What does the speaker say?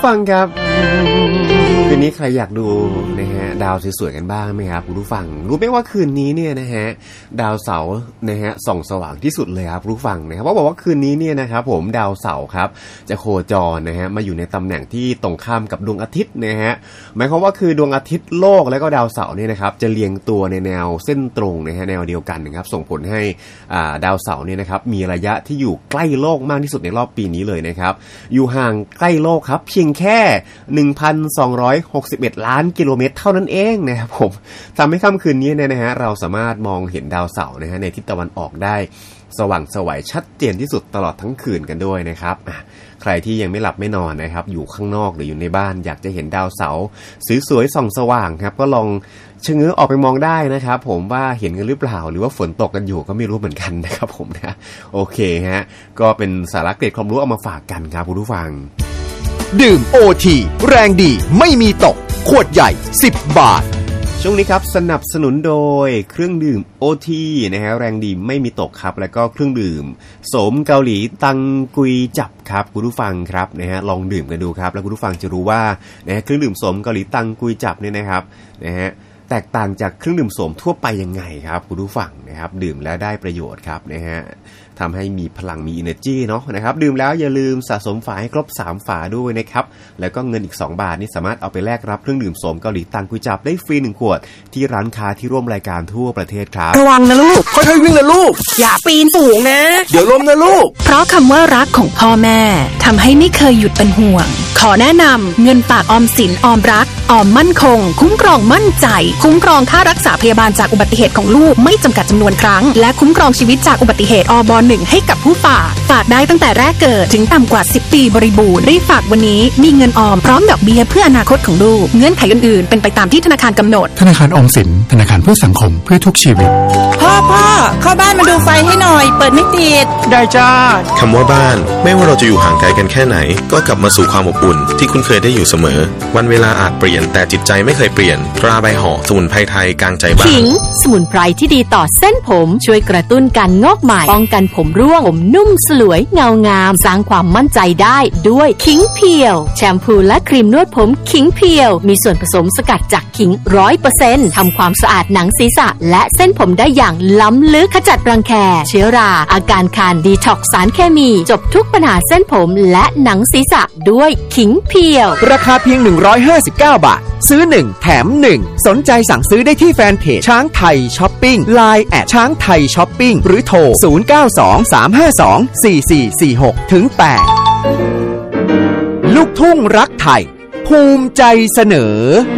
ฟังครับคืนนี้ใครอยากดูนะฮะดาวสวยๆกันบ้างไหมครับคุณผู้ฟังรู้ไหมว่าคืนนี้เนี่ยนะฮะดาวเสาร์นะฮะส่องสว่างที่สุดเลยครับคุณผู้ฟังนะครับเพราะบอกว่าคืนนี้เนี่ยนะครับผมดาวเสาร์ครับจะโคจรนะฮะมาอยู่ในตำแหน่งที่ตรงข้ามกับดวงอาทิตย์นะฮะหมายความว่าคือดวงอาทิตย์โลกและก็ดาวเสาร์เนี่ยนะครับจะเรียงตัวในแนวเส้นตรงนะฮะแนวเดียวกันนะครับส่งผลให้ดาวเสาร์เนี่ยนะครับมีระยะที่อยู่ใกล้โลกมากที่สุดในรอบปีนี้เลยนะครับอยู่ห่างใกล้โลกครับเพียงแค่ 1,261 ล้านกิโลเมตรเท่านั้นเองนะครับผมทำให้ค่ำคืนนี้เนี่ยนะฮะเราสามารถมองเห็นดาวเสาร์นะฮะในทิศตะวันออกได้สว่างไสวชัดเจนที่สุดตลอดทั้งคืนกันด้วยนะครับใครที่ยังไม่หลับไม่นอนนะครับอยู่ข้างนอกหรืออยู่ในบ้านอยากจะเห็นดาวเสาร์สวยๆส่องสว่างครับก็ลองชะเง้อออกไปมองได้นะครับผมว่าเห็นกันหรือเปล่าหรือว่าฝนตกกันอยู่ก็ไม่รู้เหมือนกันนะครับผมนะโอเคฮะก็เป็นสาระเกร็ดความรู้เอามาฝากกันครับคุณผู้ฟังดื่ม OT แรงดีไม่มีตกขวดใหญ่10 บาทช่วงนี้ครับสนับสนุนโดยเครื่องดื่ม OT นะฮะแรงดีไม่มีตกครับแล้วก็เครื่องดื่มโสมเกาหลีตังกุยจับครับคุณผู้ฟังครับนะฮะลองดื่มกันดูครับแล้วคุณผู้ฟังจะรู้ว่านะฮะเครื่องดื่มโสมเกาหลีตังกุยจับเนี่ยนะครับนะฮะแตกต่างจากเครื่องดื่มโสมทั่วไปยังไงครับคุณผู้ฟังนะครับดื่มแล้วได้ประโยชน์ครับนะฮะทำให้มีพลังมี energy เนาะนะครับดื่มแล้วอย่าลืมสะสมฝาให้ครบ3ฝาด้วยนะครับแล้วก็เงินอีก2 บาทนี่สามารถเอาไปแลกรับเครื่องดื่มโสมเกาหลีตังกุยจับได้ฟรี1 ขวดที่ร้านค้าที่ร่วมรายการทั่วประเทศครับระวังนะลูกค่อยๆวิ่งนะลูกอย่าปีนสูงนะเดี๋ยวล้มนะลูกเพราะคำว่ารักของพ่อแม่ทำให้ไม่เคยหยุดเป็นห่วงขอแนะนำเงินฝากออมสินออมรักออมมั่นคงคุ้มครองมั่นใจคุ้มครองค่ารักษาพยาบาลจากอุบัติเหตุของลูกไม่จำกัดจำนวนครั้งและคุ้มครองชีวิตจากอุบัติเหตุอบ.1 ให้กับผู้ฝากได้ตั้งแต่แรกเกิดถึงต่ำกว่า10 ปีบริบูรณ์รีบฝากวันนี้มีเงินออมพร้อมดอกเบี้ยเพื่ออนาคตของลูกเงื่อนไขอื่นๆเป็นไปตามที่ธนาคารกำหนดธนาคารออมสินธนาคารเพื่อสังคมเพื่อทุกชีวิตพ่อเข้าบ้านมาดูไฟให้หน่อยเปิดไม่ติดได้จ้าคำว่าบ้านไม่ว่าเราจะอยู่ห่างไกลกันแค่ไหนก็กลับมาสู่ความอบอุ่นที่คุณเคยได้อยู่เสมอวันเวลาอาจเปลี่ยนแต่จิตใจไม่เคยเปลี่ยนตราใบห่อสมุนไพรไทยกลางใจบ้านขิงสมุนไพรที่ดีต่อเส้นผมช่วยกระตุ้นการงอกใหม่ป้องกันผมร่วงผมนุ่มสลวยเงางามสร้างความมั่นใจได้ด้วยขิงเพียวแชมพูและครีมนวดผมขิงเพียวมีส่วนผสมสกัดจากขิง 100% ทำความสะอาดหนังศีรษะและเส้นผมได้อย่างล้ำลึกขจัดรังแคเชื้อราอาการคันดีท็อกซ์สารเคมีจบทุกปัญหาเส้นผมและหนังศีรษะด้วยขิงเพียวราคาเพียง159 บาทซื้อ1แถม1สนใจสั่งซื้อได้ที่แฟนเพจช้างไทยช้อปปิ้ง LINE ช้างไทยช้อปปิ้งหรือโทร0923524446ถึง8ลูกทุ่งรักไทยภูมิใจเสนอ